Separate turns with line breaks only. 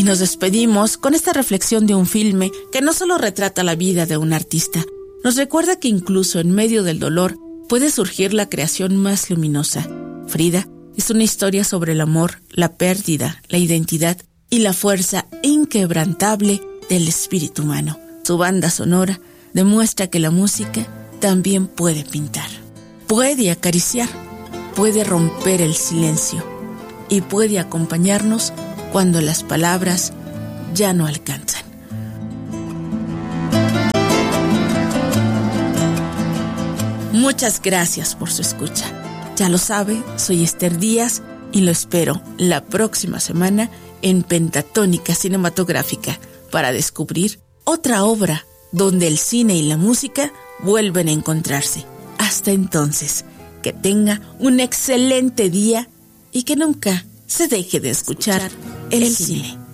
nos despedimos con esta reflexión de un filme que no solo retrata la vida de un artista, nos recuerda que incluso en medio del dolor puede surgir la creación más luminosa. Frida es una historia sobre el amor, la pérdida, la identidad y la fuerza inquebrantable del espíritu humano. Su banda sonora demuestra que la música también puede pintar, puede acariciar, puede romper el silencio y puede acompañarnos cuando las palabras ya no alcanzan. Muchas gracias por su escucha. Ya lo sabe, soy Esther Díaz y lo espero la próxima semana en Pentatónica Cinematográfica para descubrir otra obra donde el cine y la música vuelven a encontrarse. Hasta entonces, que tenga un excelente día y que nunca se deje de escuchar el cine.